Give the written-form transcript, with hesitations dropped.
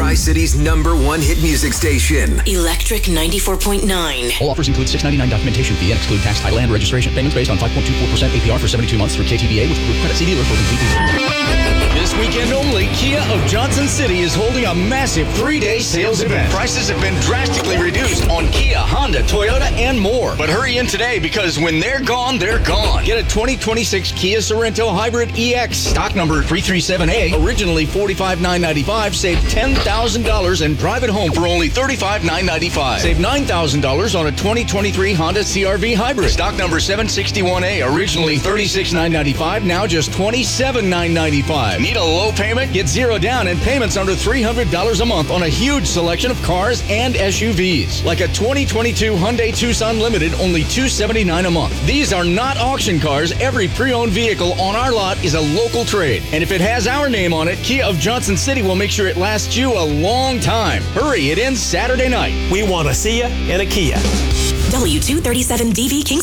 Tri-City's #1 hit music station. Electric 94.9. All offers include $6.99 documentation fee and exclude tax, title, and registration. Payments based on 5.24% APR for 72 months through KTBA with approved credit. See dealer for complete details. This weekend only, Kia of Johnson City is holding a massive 3-day sales event. Prices have been drastically reduced on Kia, Honda, Toyota, and more. But hurry in today because when they're gone, they're gone. Get a 2026 Kia Sorento Hybrid EX, stock number 337A, originally $45,995. Save $10,000 and drive it home for only $35,995. Save $9,000 on a 2023 Honda CR-V Hybrid, stock number 761A, originally $36,995. Now just $27,995. Need a low payment? Get zero down and payments under $300 a month on a huge selection of cars and SUVs. Like a 2022 Hyundai Tucson Limited, only $279 a month. These are not auction cars. Every pre-owned vehicle on our lot is a local trade. And if it has our name on it, Kia of Johnson City will make sure it lasts you a long time. Hurry, it ends Saturday night. We want to see you in a Kia. W237DV King